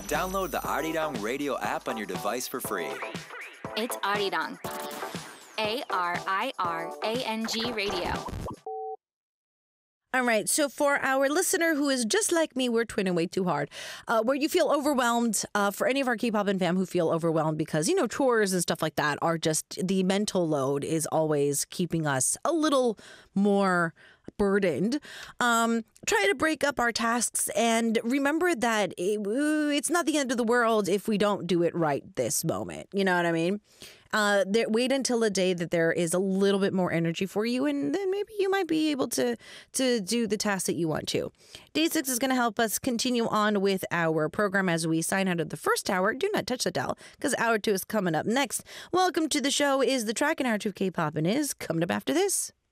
Download the Arirang Radio app on your device for free. It's Arirang. ARIRANG Radio. All right, so for our listener who is just like me, we're twinning way too hard, where you feel overwhelmed, for any of our K-pop and fam who feel overwhelmed because, chores and stuff like that are just, the mental load is always keeping us a little more burdened. Try to break up our tasks and remember that it's not the end of the world if we don't do it right this moment. You know what I mean? Wait until a day that there is a little bit more energy for you, and then maybe you might be able to do the task that you want to. Day 6 is going to help us continue on with our program as we sign out of the first hour. Do not touch the dial, because hour 2 is coming up next. Welcome to the show is the track, and hour 2 of K-pop and is coming up after this.